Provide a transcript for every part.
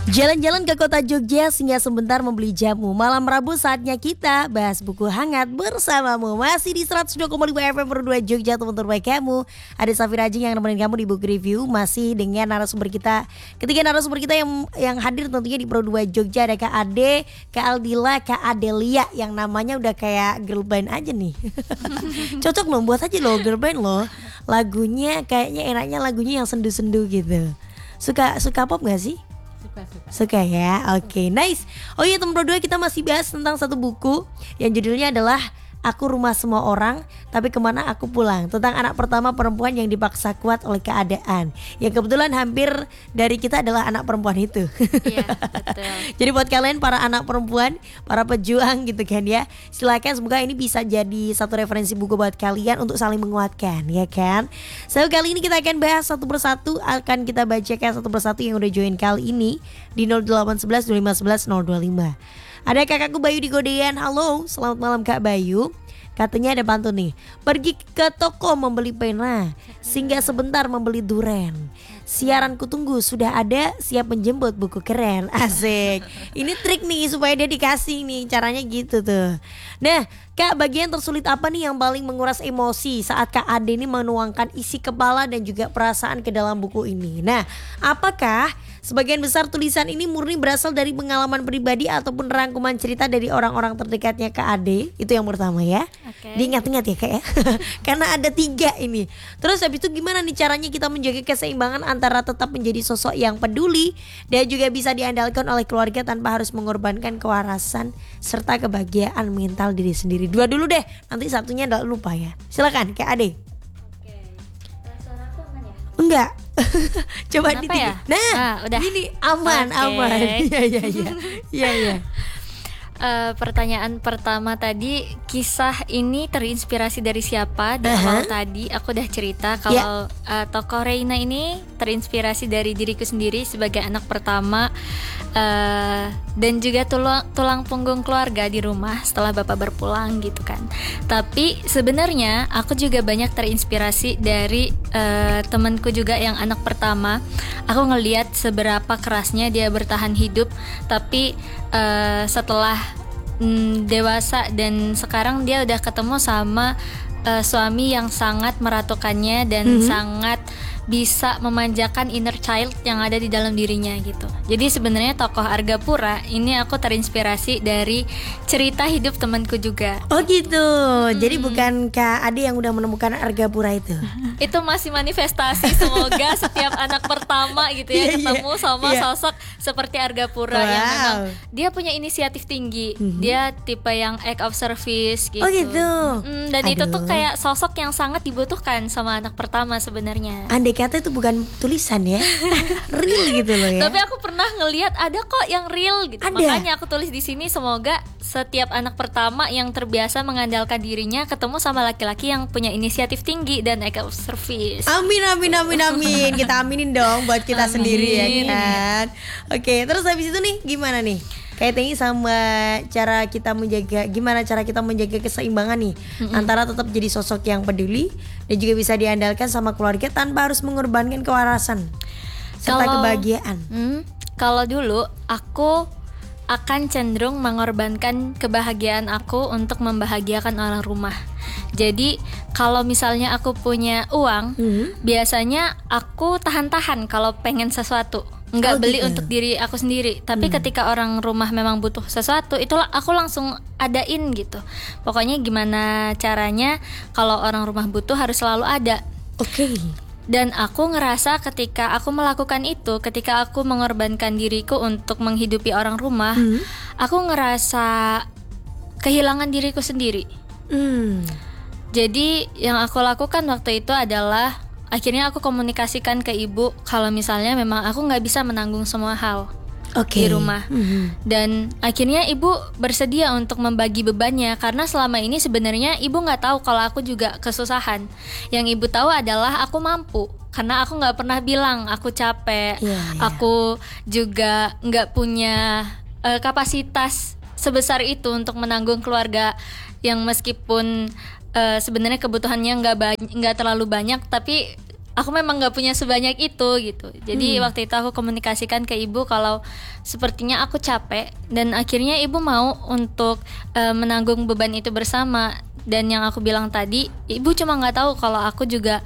Jalan-jalan ke kota Jogja singgah sebentar membeli jamu. Malam Rabu saatnya kita bahas buku hangat bersamamu. Masih di 102,5 FM per 2 Jogja, teman terbaik kamu. Ada Safira Ajeng yang nemenin kamu di book review. Masih dengan narasumber kita, ketiga narasumber kita yang hadir tentunya di Pro 2 Jogja. Ada Kak Ade, Kak Aldila, Kak Adelia. Yang namanya udah kayak girl band aja nih. Cocok loh, buat aja loh girl band loh. Lagunya kayaknya enaknya lagunya yang sendu-sendu gitu. Suka pop gak sih? Suka ya, oke, nice. Oh iya teman Pro 2, kita masih bahas tentang satu buku yang judulnya adalah Aku Rumah Semua Orang Tapi Kemana Aku Pulang, tentang anak pertama perempuan yang dipaksa kuat oleh keadaan. Yang kebetulan hampir dari kita adalah anak perempuan itu. Iya, betul. Jadi buat kalian para anak perempuan, para pejuang gitu kan ya, silakan, semoga ini bisa jadi satu referensi buku buat kalian untuk saling menguatkan, ya kan. So kali ini kita akan bahas satu persatu, akan kita bacakan satu persatu yang udah join kali ini di 0811 2511 025. Ada kakakku Bayu di Godean. Halo, selamat malam Kak Bayu. Katanya ada pantun nih. Pergi ke toko membeli pena, singgah sebentar membeli duren. Siaran kutunggu sudah ada, siap menjemput buku keren. Asik. Ini trik nih supaya dia dikasih nih, caranya gitu tuh. Nah Kak, bagian tersulit apa nih yang paling menguras emosi saat Kak Ade ini menuangkan isi kepala dan juga perasaan ke dalam buku ini? Nah, apakah sebagian besar tulisan ini murni berasal dari pengalaman pribadi ataupun rangkuman cerita dari orang-orang terdekatnya Kak Ade? Itu yang pertama ya. Okay. Diingat-ingat ya Kak ya. Karena ada 3 ini. Terus habis itu gimana nih caranya kita menjaga keseimbangan antara tetap menjadi sosok yang peduli dan juga bisa diandalkan oleh keluarga tanpa harus mengorbankan kewarasan serta kebahagiaan mental diri sendiri. 2 dulu deh, nanti satunya enggak lupa ya. Silakan Kak Ade. Oke. Suara aku aman ya? Enggak. Coba Kenapa ditinggi. ya? Nah, Udah. Ini aman. Iya. Pertanyaan pertama tadi, kisah ini terinspirasi dari siapa? Di awal tadi aku udah cerita kalau tokoh Reina ini terinspirasi dari diriku sendiri sebagai anak pertama, dan juga tulang punggung keluarga di rumah setelah bapak berpulang gitu kan. Tapi sebenarnya aku juga banyak terinspirasi dari temanku juga yang anak pertama. Aku ngelihat seberapa kerasnya dia bertahan hidup, tapi setelah dewasa dan sekarang dia udah ketemu sama suami yang sangat meratukannya dan sangat bisa memanjakan inner child yang ada di dalam dirinya gitu. Jadi sebenarnya tokoh Argapura ini aku terinspirasi dari cerita hidup temanku juga. Oh gitu. Jadi bukan Kak Ade yang udah menemukan Argapura itu. Itu masih manifestasi, semoga setiap anak pertama gitu ya ketemu sama sosok seperti Argapura yang memang dia punya inisiatif tinggi. Dia tipe yang act of service gitu. Oh gitu. Dan itu tuh kayak sosok yang sangat dibutuhkan sama anak pertama sebenarnya. Andai kata itu bukan tulisan ya, real gitu loh ya. Tapi aku pernah ngelihat ada kok yang real gitu. Ada. Makanya aku tulis di sini, semoga setiap anak pertama yang terbiasa mengandalkan dirinya ketemu sama laki-laki yang punya inisiatif tinggi dan act of service. Amin. Kita aminin dong buat kita sendiri ya kan. Oke, terus habis itu nih gimana nih? Kaitannya sama gimana cara kita menjaga keseimbangan nih antara tetap jadi sosok yang peduli dan juga bisa diandalkan sama keluarga tanpa harus mengorbankan kewarasan serta kebahagiaan. Kalau dulu aku akan cenderung mengorbankan kebahagiaan aku untuk membahagiakan orang rumah. Jadi kalau misalnya aku punya uang, biasanya aku tahan-tahan kalau pengen sesuatu. Nggak beli untuk diri aku sendiri. Tapi ketika orang rumah memang butuh sesuatu, itulah aku langsung adain gitu. Pokoknya gimana caranya kalau orang rumah butuh harus selalu ada. Oke. Dan aku ngerasa ketika aku melakukan itu, ketika aku mengorbankan diriku untuk menghidupi orang rumah, aku ngerasa kehilangan diriku sendiri. Jadi yang aku lakukan waktu itu adalah akhirnya aku komunikasikan ke ibu kalau misalnya memang aku nggak bisa menanggung semua hal di rumah. Dan akhirnya ibu bersedia untuk membagi bebannya, karena selama ini sebenarnya ibu nggak tahu kalau aku juga kesusahan. Yang ibu tahu adalah aku mampu, karena aku nggak pernah bilang aku capek. Aku juga nggak punya kapasitas sebesar itu untuk menanggung keluarga yang meskipun sebenarnya kebutuhannya nggak terlalu banyak, tapi aku memang nggak punya sebanyak itu gitu. Jadi waktu itu aku komunikasikan ke ibu kalau sepertinya aku capek, dan akhirnya ibu mau untuk menanggung beban itu bersama. Dan yang aku bilang tadi, ibu cuma nggak tahu kalau aku juga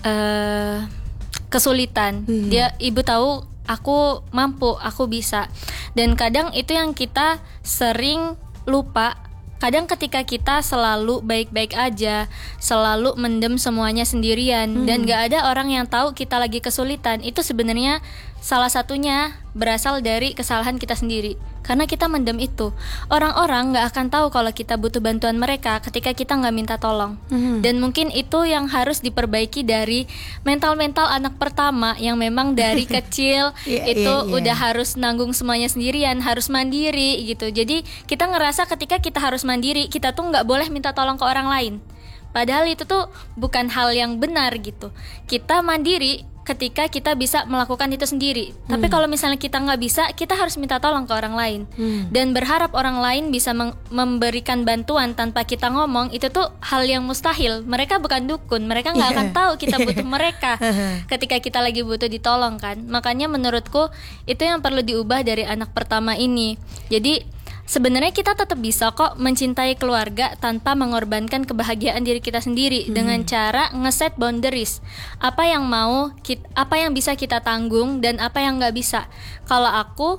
kesulitan. Ibu tahu aku mampu, aku bisa. Dan kadang itu yang kita sering lupa. Kadang ketika kita selalu baik-baik aja, selalu mendem semuanya sendirian, dan gak ada orang yang tahu kita lagi kesulitan, itu sebenarnya salah satunya berasal dari kesalahan kita sendiri. Karena kita mendem itu, orang-orang gak akan tahu kalau kita butuh bantuan mereka ketika kita gak minta tolong. Dan mungkin itu yang harus diperbaiki dari mental-mental anak pertama, yang memang dari kecil udah harus nanggung semuanya sendirian, harus mandiri gitu. Jadi kita ngerasa ketika kita harus mandiri, kita tuh gak boleh minta tolong ke orang lain. Padahal itu tuh bukan hal yang benar gitu. Kita mandiri ketika kita bisa melakukan itu sendiri. Tapi kalau misalnya kita nggak bisa, kita harus minta tolong ke orang lain. Dan berharap orang lain bisa memberikan bantuan tanpa kita ngomong, itu tuh hal yang mustahil. Mereka bukan dukun, mereka nggak akan tahu kita butuh mereka ketika kita lagi butuh ditolong kan. Makanya menurutku itu yang perlu diubah dari anak pertama ini. Jadi sebenarnya kita tetap bisa kok mencintai keluarga tanpa mengorbankan kebahagiaan diri kita sendiri, dengan cara ngeset boundaries. Apa yang apa yang bisa kita tanggung dan apa yang nggak bisa. Kalau aku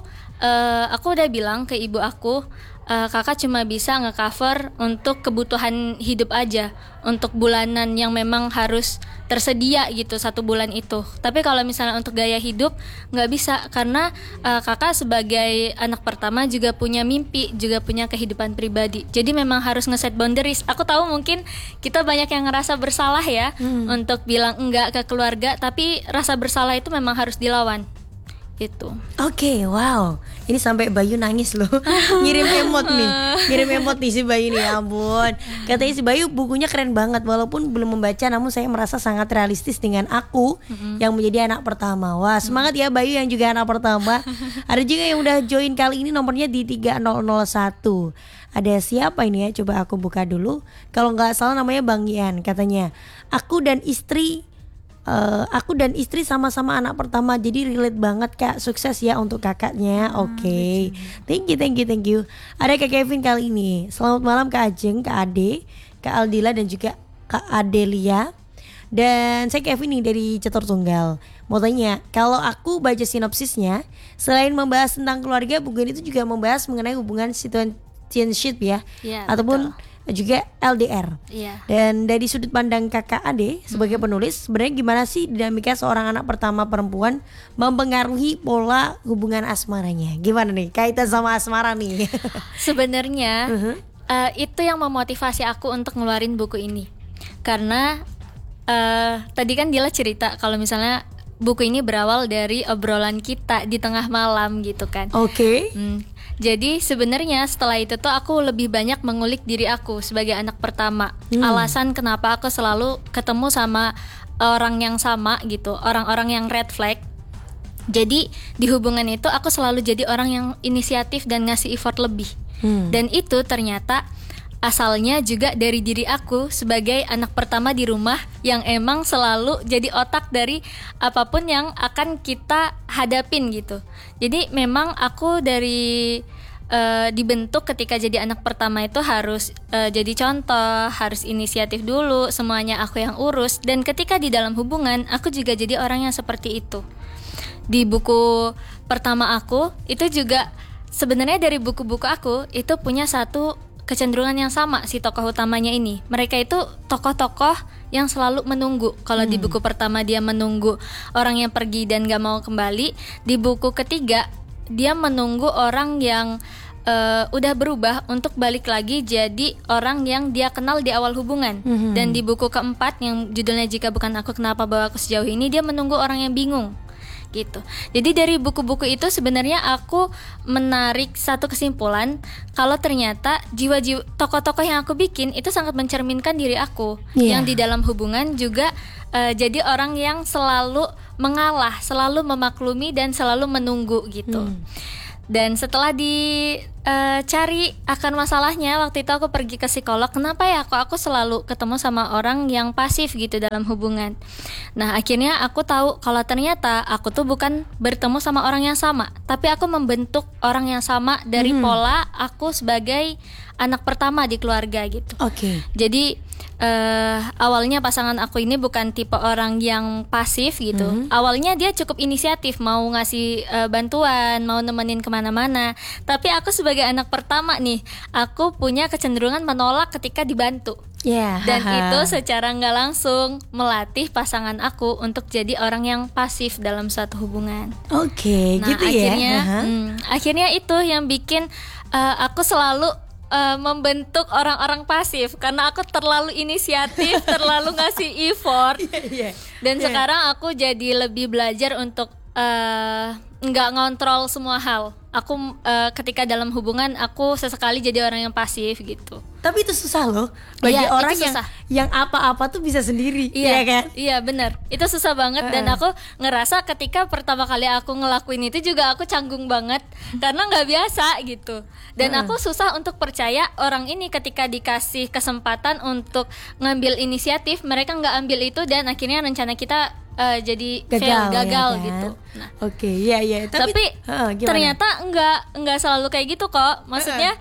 udah bilang ke ibu aku, kakak cuma bisa nge-cover untuk kebutuhan hidup aja, untuk bulanan yang memang harus tersedia gitu 1 bulan itu. Tapi kalau misalnya untuk gaya hidup nggak bisa, karena kakak sebagai anak pertama juga punya mimpi, juga punya kehidupan pribadi. Jadi memang harus ngeset boundaries. Aku tahu mungkin kita banyak yang ngerasa bersalah ya untuk bilang enggak ke keluarga, tapi rasa bersalah itu memang harus dilawan. Itu. Oke, wow. Ini sampai Bayu nangis loh. Ngirim emot nih si Bayu nih, ya ampun. Katanya si Bayu bukunya keren banget, walaupun belum membaca, namun saya merasa sangat realistis dengan aku yang menjadi anak pertama. Wah, semangat ya Bayu yang juga anak pertama. Ada juga yang udah join kali ini, nomornya di 3001. Ada siapa ini ya? Coba aku buka dulu. Kalau nggak salah namanya Bang Ian. Katanya, aku dan istri sama-sama anak pertama, jadi relate banget Kak. Sukses ya untuk kakaknya. Oke. Thank you. Ada Kak Kevin kali ini. Selamat malam Kak Ajeng, Kak Ade, Kak Aldila, dan juga Kak Adelia. Dan saya Kevin nih dari Cetor Tunggal. Mau tanya, kalau aku baca sinopsisnya, selain membahas tentang keluarga, buku ini itu juga membahas mengenai hubungan situationship ya, ataupun betul, juga LDR. Dan dari sudut pandang kakak Ade sebagai penulis, sebenarnya gimana sih dinamika seorang anak pertama perempuan mempengaruhi pola hubungan asmaranya? Gimana nih kaitan sama asmara nih? Sebenarnya itu yang memotivasi aku untuk ngeluarin buku ini. Karena tadi kan Dila cerita kalau misalnya buku ini berawal dari obrolan kita di tengah malam gitu kan. Oke. Jadi sebenarnya setelah itu tuh aku lebih banyak mengulik diri aku sebagai anak pertama. Alasan kenapa aku selalu ketemu sama orang yang sama gitu, orang-orang yang red flag. Jadi di hubungan itu aku selalu jadi orang yang inisiatif dan ngasih effort lebih. Dan itu ternyata asalnya juga dari diri aku sebagai anak pertama di rumah, yang emang selalu jadi otak dari apapun yang akan kita hadapin gitu. Jadi memang aku dari dibentuk ketika jadi anak pertama itu harus jadi contoh, harus inisiatif dulu, semuanya aku yang urus. Dan ketika di dalam hubungan, aku juga jadi orang yang seperti itu. Di buku pertama aku itu juga sebenarnya dari buku-buku aku itu punya satu kecenderungan yang sama, si tokoh utamanya ini. Mereka itu tokoh-tokoh yang selalu menunggu. Kalau di buku pertama dia menunggu orang yang pergi dan gak mau kembali, di buku ketiga dia menunggu orang yang udah berubah untuk balik lagi jadi orang yang dia kenal di awal hubungan. Dan di buku keempat yang judulnya Jika Bukan Aku Kenapa Bawa Aku Sejauh Ini, dia menunggu orang yang bingung gitu. Jadi dari buku-buku itu sebenarnya aku menarik satu kesimpulan, kalau ternyata jiwa-jiwa tokoh-tokoh yang aku bikin itu sangat mencerminkan diri aku, yang di dalam hubungan juga jadi orang yang selalu mengalah, selalu memaklumi dan selalu menunggu gitu. Dan setelah cari akar masalahnya. Waktu itu aku pergi ke psikolog, kenapa ya kok aku selalu ketemu sama orang yang pasif gitu dalam hubungan. Nah akhirnya aku tahu kalau ternyata aku tuh bukan bertemu sama orang yang sama, tapi aku membentuk orang yang sama dari pola aku sebagai anak pertama di keluarga gitu. Jadi awalnya pasangan aku ini bukan tipe orang yang pasif gitu. Awalnya dia cukup inisiatif, mau ngasih bantuan, mau nemenin kemana-mana. Tapi aku sebagai anak pertama nih, aku punya kecenderungan menolak ketika dibantu. Dan itu secara nggak langsung melatih pasangan aku untuk jadi orang yang pasif dalam suatu hubungan. Nah, gitu akhirnya, ya. Akhirnya itu yang bikin aku selalu membentuk orang-orang pasif karena aku terlalu inisiatif, terlalu ngasih effort. Dan sekarang aku jadi lebih belajar untuk nggak ngontrol semua hal. Aku ketika dalam hubungan aku sesekali jadi orang yang pasif gitu. Tapi itu susah loh bagi orang yang apa-apa tuh bisa sendiri, iya kan? Iya benar, itu susah banget. Dan aku ngerasa ketika pertama kali aku ngelakuin itu juga aku canggung banget karena nggak biasa gitu. Dan aku susah untuk percaya orang ini ketika dikasih kesempatan untuk ngambil inisiatif, mereka nggak ambil itu dan akhirnya rencana kita jadi gagal ya kan? Gitu. Nah, Tapi ternyata nggak selalu kayak gitu kok. Maksudnya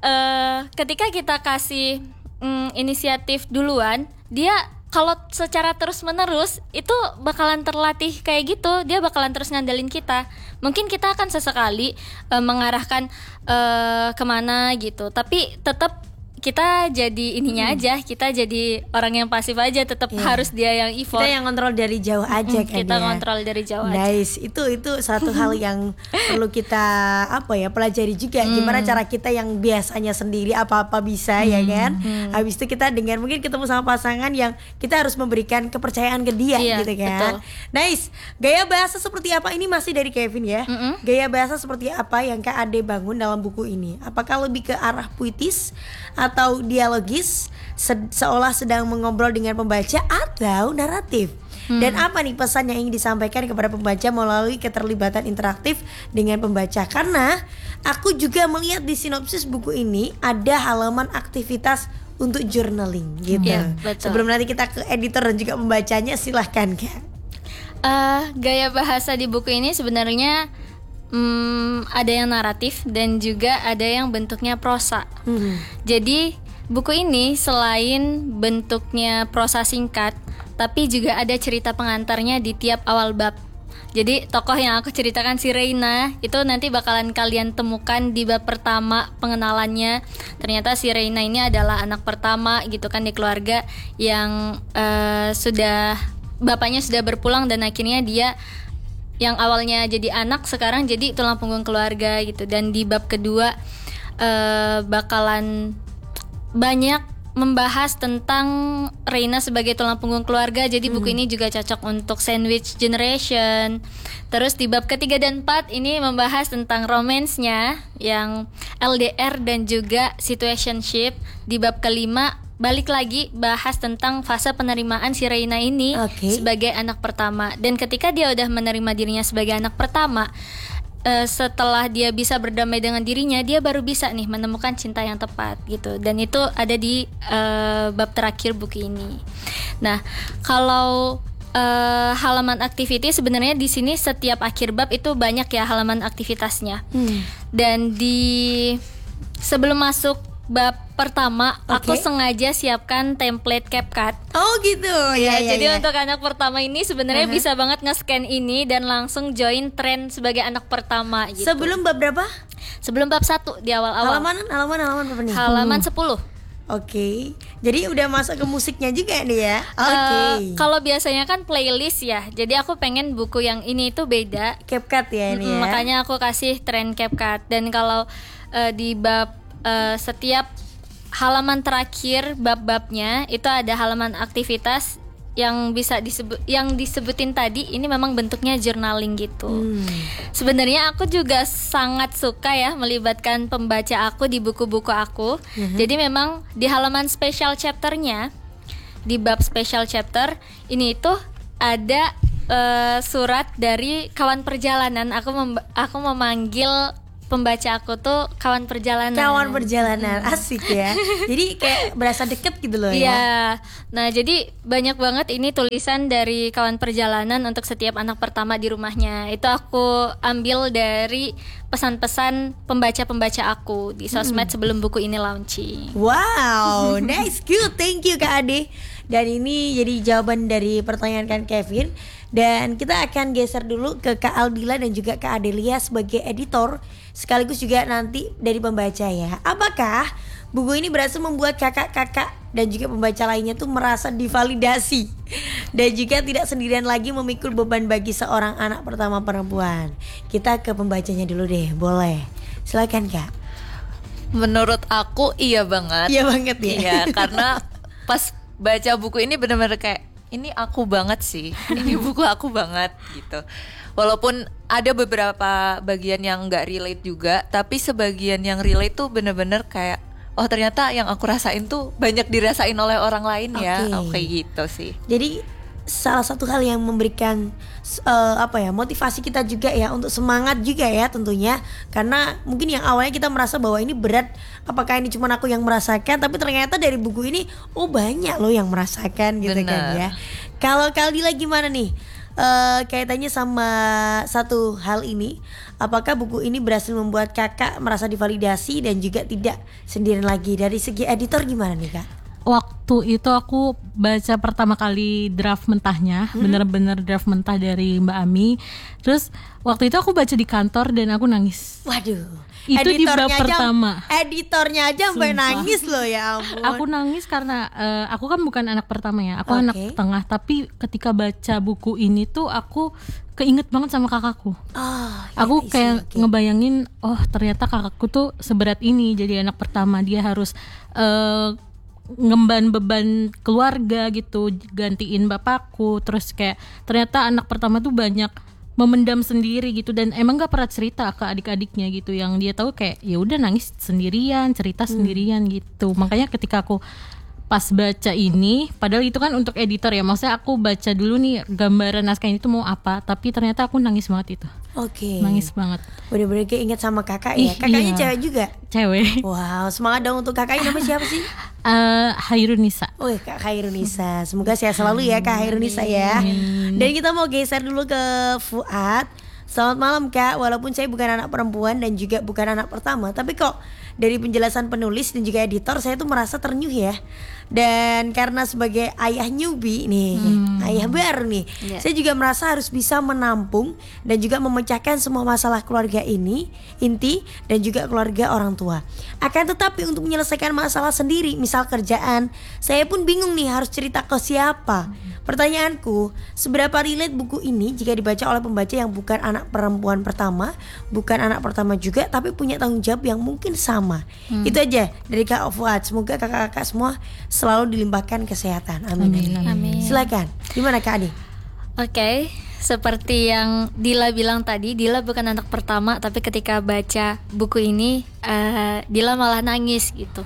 ketika kita kasih inisiatif duluan, dia kalau secara terus-menerus itu bakalan terlatih kayak gitu. Dia bakalan terus ngandelin kita. Mungkin kita akan sesekali mengarahkan kemana gitu, tapi tetap kita jadi ininya aja, kita jadi orang yang pasif aja, tetap harus dia yang effort. Kita yang kontrol dari jauh aja kan. Kita kontrol dari jauh aja. Nice, itu satu hal yang perlu kita pelajari juga. Gimana cara kita yang biasanya sendiri apa-apa bisa ya kan. Habis itu kita dengan mungkin ketemu sama pasangan yang kita harus memberikan kepercayaan ke dia gitu kan. Betul. Nice. Gaya bahasa seperti apa ini masih dari Kevin ya. Gaya bahasa seperti apa yang Kak Ade bangun dalam buku ini? Apakah lebih ke arah puitis atau dialogis, seolah sedang mengobrol dengan pembaca, atau naratif? Dan apa nih pesan yang ingin disampaikan kepada pembaca melalui keterlibatan interaktif dengan pembaca? Karena aku juga melihat di sinopsis buku ini ada halaman aktivitas untuk journaling gitu. Sebelum nanti kita ke editor dan juga pembacanya, silahkan Kak. Gaya bahasa di buku ini sebenarnya ada yang naratif dan juga ada yang bentuknya prosa. Jadi buku ini selain bentuknya prosa singkat, tapi juga ada cerita pengantarnya di tiap awal bab. Jadi tokoh yang aku ceritakan si Reina itu nanti bakalan kalian temukan di bab pertama pengenalannya. Ternyata si Reina ini adalah anak pertama gitu kan di keluarga yang bapaknya sudah berpulang dan akhirnya dia yang awalnya jadi anak sekarang jadi tulang punggung keluarga gitu. Dan di bab kedua bakalan banyak membahas tentang Reina sebagai tulang punggung keluarga. Jadi buku ini juga cocok untuk sandwich generation. Terus di bab ketiga dan 4 ini membahas tentang romansnya yang LDR dan juga situationship. Di bab kelima balik lagi bahas tentang fase penerimaan si Reina ini sebagai anak pertama. Dan ketika dia udah menerima dirinya sebagai anak pertama, setelah dia bisa berdamai dengan dirinya, dia baru bisa nih menemukan cinta yang tepat gitu. Dan itu ada di bab terakhir buku ini. Nah, kalau halaman activity sebenarnya di sini setiap akhir bab itu banyak ya halaman aktivitasnya. Dan sebelum masuk bab pertama, aku sengaja siapkan template CapCut. Oh gitu. Jadi untuk anak pertama ini sebenarnya bisa banget nge-scan ini dan langsung join tren sebagai anak pertama gitu. Sebelum bab berapa? Sebelum bab 1 di awal-awal. Halaman berapa nih? Halaman 10. Jadi udah masuk ke musiknya juga nih ya. Kalau biasanya kan playlist ya. Jadi aku pengen buku yang ini itu beda. CapCut ya ini ya. Makanya aku kasih tren CapCut. Dan kalau di bab setiap halaman terakhir bab-babnya itu ada halaman aktivitas yang disebutin tadi. Ini memang bentuknya journaling gitu. Sebenarnya aku juga sangat suka ya melibatkan pembaca aku di buku-buku aku. Jadi memang di halaman special chapternya, di bab special chapter ini itu ada surat dari kawan perjalanan. Aku memanggil pembaca aku tuh kawan perjalanan. Kawan perjalanan, asik ya. Jadi kayak berasa deket gitu loh ya. Iya. Nah, jadi banyak banget ini tulisan dari kawan perjalanan untuk setiap anak pertama di rumahnya. Itu aku ambil dari pesan-pesan pembaca-pembaca aku di sosmed sebelum buku ini launching. Wow, nice, good, thank you Kak Ade. Dan ini jadi jawaban dari pertanyaan kan Kevin. Dan kita akan geser dulu ke Kak Aldila dan juga Kak Adelia sebagai editor, sekaligus juga nanti dari pembaca ya. Apakah buku ini berhasil membuat kakak-kakak dan juga pembaca lainnya tuh merasa divalidasi dan juga tidak sendirian lagi memikul beban bagi seorang anak pertama perempuan? Kita ke pembacanya dulu deh, boleh? Silakan Kak. Menurut aku iya banget. Iya banget ya. Iya, karena pas baca buku ini benar-benar kayak ini aku banget sih. Ini buku aku banget gitu. Walaupun ada beberapa bagian yang nggak relate juga, tapi sebagian yang relate tuh benar-benar kayak oh ternyata yang aku rasain tuh banyak dirasain oleh orang lain ya. Kayak gitu sih. Jadi salah satu hal yang memberikan motivasi kita juga ya untuk semangat juga ya tentunya, karena mungkin yang awalnya kita merasa bahwa ini berat, apakah ini cuma aku yang merasakan, tapi ternyata dari buku ini oh banyak loh yang merasakan gitu. Bener. Kan ya. Kalau Kaldila gimana nih kaitannya sama satu hal ini, apakah buku ini berhasil membuat kakak merasa divalidasi dan juga tidak sendirian lagi? Dari segi editor gimana nih Kak? Waktu itu aku baca pertama kali draft mentahnya, bener-bener draft mentah dari Mbak Ami. Terus waktu itu aku baca di kantor dan aku nangis. Waduh, itu di bab pertama. Editornya aja sampai nangis loh, ya ampun. Aku nangis karena aku kan bukan anak pertama ya, aku anak tengah. Tapi ketika baca buku ini tuh aku keinget banget sama kakakku. Aku kayak ngebayangin, oh ternyata kakakku tuh seberat ini jadi anak pertama. Dia harus ngemban beban keluarga gitu, gantiin bapakku. Terus kayak ternyata anak pertama tuh banyak memendam sendiri gitu, dan emang gak pernah cerita ke adik-adiknya gitu. Yang dia tahu kayak ya udah nangis sendirian, cerita sendirian gitu. Makanya ketika aku pas baca ini, padahal itu kan untuk editor ya, maksudnya aku baca dulu nih gambaran naskah ini tuh mau apa, tapi ternyata aku nangis banget itu. Nangis banget. Bener-bener keinget sama kakak ya. Kakaknya cewek juga? Cewek. Wow, semangat dong untuk kakaknya. Nama siapa sih? Hairunisa. Oh Kak Hairunisa, semoga sehat selalu ya Kak Hairunisa ya. Dan kita mau geser dulu ke Fuad. Selamat malam Kak, walaupun saya bukan anak perempuan dan juga bukan anak pertama, tapi kok dari penjelasan penulis dan juga editor saya tuh merasa ternyuh ya. Dan karena sebagai ayah newbie nih, ayah baru nih, saya juga merasa harus bisa menampung dan juga memecahkan semua masalah keluarga ini, inti dan juga keluarga orang tua. Akan tetapi untuk menyelesaikan masalah sendiri, misal kerjaan, saya pun bingung nih harus cerita ke siapa. Pertanyaanku, seberapa relate buku ini jika dibaca oleh pembaca yang bukan anak perempuan pertama, bukan anak pertama juga, tapi punya tanggung jawab yang mungkin sama. Itu aja dari Kak Fuad. Semoga kakak-kakak semua selalu dilimpahkan kesehatan. Amin. Silakan. Gimana Kak Adi? Oke, seperti yang Dila bilang tadi, Dila bukan anak pertama, tapi ketika baca buku ini Dila malah nangis gitu.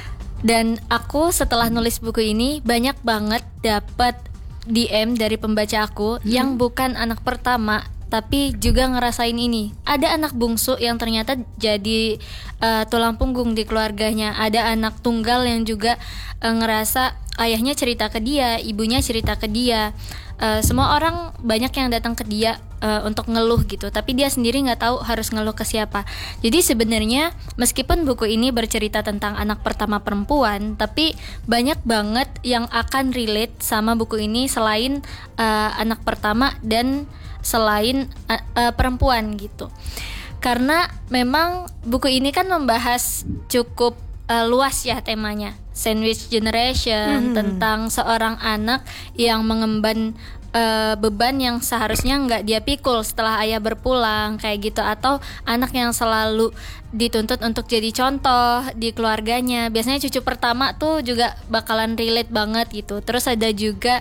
Dan aku setelah nulis buku ini banyak banget dapat DM dari pembaca aku yang bukan anak pertama tapi juga ngerasain ini. Ada anak bungsu yang ternyata jadi tulang punggung di keluarganya. Ada anak tunggal yang juga ngerasa ayahnya cerita ke dia, ibunya cerita ke dia. Semua orang banyak yang datang ke dia untuk ngeluh gitu, tapi dia sendiri nggak tahu harus ngeluh ke siapa. Jadi sebenarnya meskipun buku ini bercerita tentang anak pertama perempuan, tapi banyak banget yang akan relate sama buku ini selain anak pertama dan selain perempuan gitu. Karena memang buku ini kan membahas cukup luas ya temanya, sandwich generation, tentang seorang anak yang mengemban beban yang seharusnya nggak dia pikul setelah ayah berpulang kayak gitu, atau anak yang selalu dituntut untuk jadi contoh di keluarganya. Biasanya cucu pertama tuh juga bakalan relate banget gitu. Terus ada juga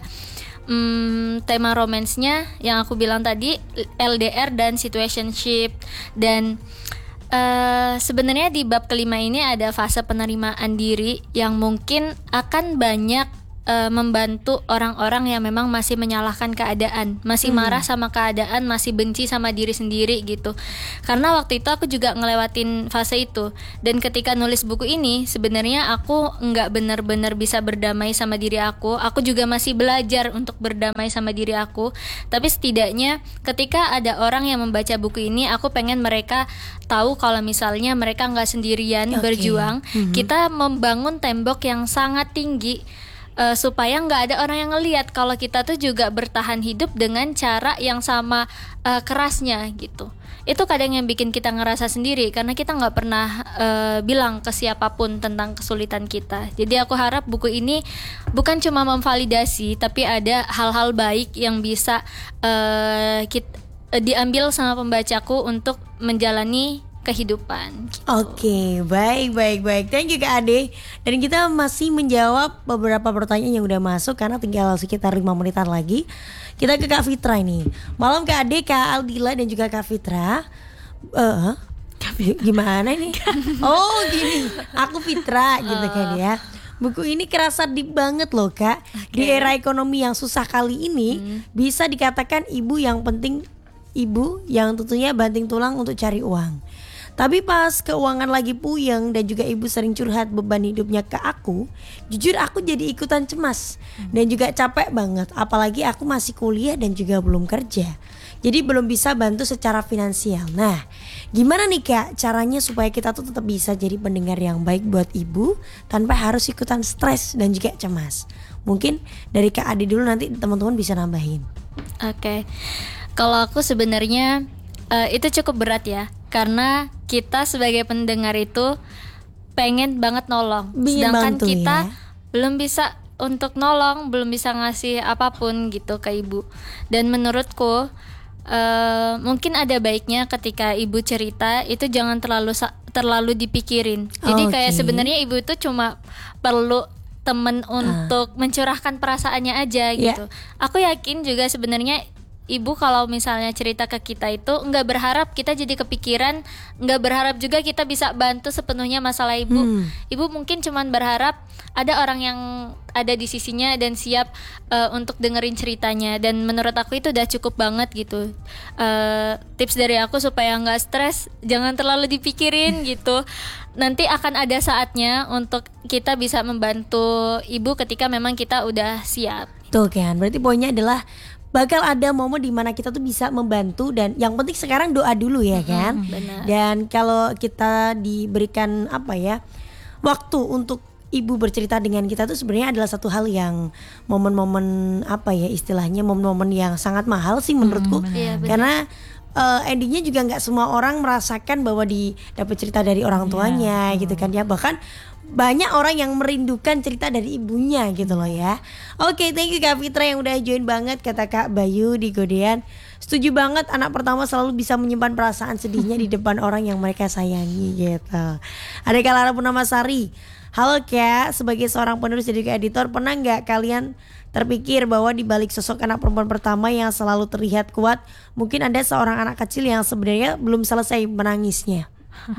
tema romansnya yang aku bilang tadi, LDR dan situationship. Dan sebenarnya di bab kelima ini ada fase penerimaan diri yang mungkin akan banyak membantu orang-orang yang memang masih menyalahkan keadaan, masih marah sama keadaan, masih benci sama diri sendiri gitu. Karena waktu itu aku juga ngelewatin fase itu. Dan ketika nulis buku ini, sebenarnya aku nggak benar-benar bisa berdamai sama diri aku. Aku juga masih belajar untuk berdamai sama diri aku. Tapi setidaknya ketika ada orang yang membaca buku ini, aku pengen mereka tahu kalau misalnya mereka nggak sendirian berjuang. Kita membangun tembok yang sangat tinggi, supaya nggak ada orang yang ngelihat kalau kita tuh juga bertahan hidup dengan cara yang sama kerasnya gitu. Itu kadang yang bikin kita ngerasa sendiri karena kita nggak pernah bilang ke siapapun tentang kesulitan kita. Jadi aku harap buku ini bukan cuma memvalidasi, tapi ada hal-hal baik yang bisa diambil sama pembacaku untuk menjalani kehidupan gitu. Oke, baik. Thank you Kak Ade. Dan kita masih menjawab beberapa pertanyaan yang udah masuk karena tinggal sekitar 5 menitan lagi. Kita ke Kak Fitra ini. Malam Kak Ade, Kak Aldila dan juga Kak Fitra. Gimana nih? Oh gini, aku Fitra gitu kan ya. Buku ini kerasa deep banget loh Kak. Di era ekonomi yang susah kali ini, bisa dikatakan ibu yang penting, ibu yang tentunya banting tulang untuk cari uang. Tapi pas keuangan lagi puyeng dan juga ibu sering curhat beban hidupnya ke aku, jujur aku jadi ikutan cemas dan juga capek banget. Apalagi aku masih kuliah dan juga belum kerja, jadi belum bisa bantu secara finansial. Nah, gimana nih Kak caranya supaya kita tuh tetap bisa jadi pendengar yang baik buat ibu tanpa harus ikutan stres dan juga cemas? Mungkin dari Kak Ade dulu, nanti teman-teman bisa nambahin. Oke. Kalau aku sebenarnya itu cukup berat ya, karena kita sebagai pendengar itu pengen banget nolong, sedangkan bantu, kita ya. belum bisa untuk nolong, belum bisa ngasih apapun gitu ke ibu. Dan menurutku mungkin ada baiknya ketika ibu cerita itu jangan terlalu dipikirin. Jadi kayak sebenarnya ibu itu cuma perlu temen untuk mencurahkan perasaannya aja gitu. Aku yakin juga sebenarnya ibu kalau misalnya cerita ke kita itu nggak berharap kita jadi kepikiran, nggak berharap juga kita bisa bantu sepenuhnya masalah ibu. Ibu mungkin cuman berharap ada orang yang ada di sisinya dan siap untuk dengerin ceritanya. Dan menurut aku itu udah cukup banget gitu. Tips dari aku supaya nggak stres, jangan terlalu dipikirin gitu. Nanti akan ada saatnya untuk kita bisa membantu ibu ketika memang kita udah siap. Tuh kan, berarti poinnya adalah bakal ada momen dimana kita tuh bisa membantu, dan yang penting sekarang doa dulu ya kan. Benar. Dan kalau kita diberikan waktu untuk ibu bercerita dengan kita tuh sebenarnya adalah satu hal yang momen-momen istilahnya momen-momen yang sangat mahal sih menurutku. Iya, benar. Karena endingnya juga nggak semua orang merasakan bahwa dapat cerita dari orang tuanya gitu kan ya. Bahkan banyak orang yang merindukan cerita dari ibunya gitu loh ya. Oke, thank you Kak Fitra yang udah join banget. Kata Kak Bayu di Godean, setuju banget, anak pertama selalu bisa menyimpan perasaan sedihnya di depan orang yang mereka sayangi gitu. Ada Kak Lara Purnamasari. Halo Kak, sebagai seorang penulis dan juga editor, pernah nggak kalian terpikir bahwa di balik sosok anak perempuan pertama yang selalu terlihat kuat, mungkin ada seorang anak kecil yang sebenarnya belum selesai menangisnya?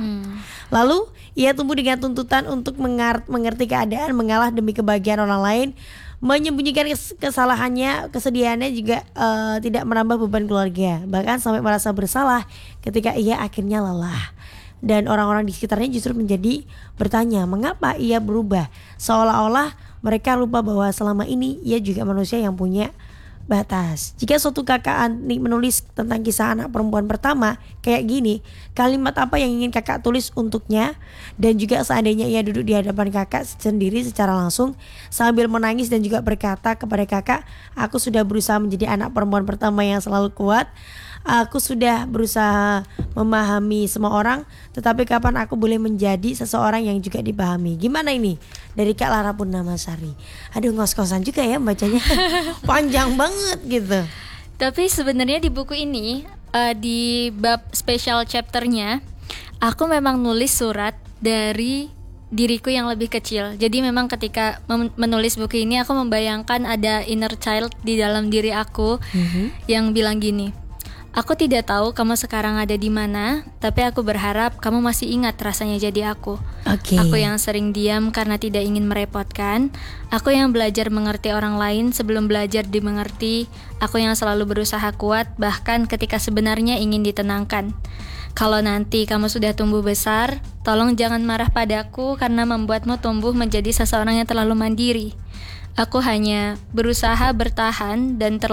Lalu ia tumbuh dengan tuntutan untuk mengerti keadaan, mengalah demi kebahagiaan orang lain, menyembunyikan kesalahannya, kesedihannya juga tidak menambah beban keluarga, bahkan sampai merasa bersalah ketika ia akhirnya lelah. Dan orang-orang di sekitarnya justru menjadi bertanya mengapa ia berubah, seolah-olah mereka lupa bahwa selama ini ia juga manusia yang punya batas. Jika suatu kakak Ani menulis tentang kisah anak perempuan pertama kayak gini, kalimat apa yang ingin kakak tulis untuknya? Dan juga seandainya ia duduk di hadapan kakak sendiri secara langsung sambil menangis dan juga berkata kepada kakak, aku sudah berusaha menjadi anak perempuan pertama yang selalu kuat. Aku sudah berusaha memahami semua orang, tetapi kapan aku boleh menjadi seseorang yang juga dipahami? Gimana ini? Dari Kak Lara Purnamasari. Aduh, ngos-ngosan juga ya bacanya. Panjang banget gitu. Tapi sebenarnya di buku ini di bab special chapternya, aku memang nulis surat dari diriku yang lebih kecil. Jadi memang ketika menulis buku ini, aku membayangkan ada inner child di dalam diri aku yang bilang gini, Aku tidak tahu kamu sekarang ada di mana, tapi aku berharap kamu masih ingat rasanya jadi aku. Oke. Aku yang sering diam karena tidak ingin merepotkan. Aku yang belajar mengerti orang lain sebelum belajar dimengerti. Aku yang selalu berusaha kuat, bahkan ketika sebenarnya ingin ditenangkan. Kalau nanti kamu sudah tumbuh besar, tolong jangan marah padaku karena membuatmu tumbuh menjadi seseorang yang terlalu mandiri. Aku hanya berusaha bertahan dan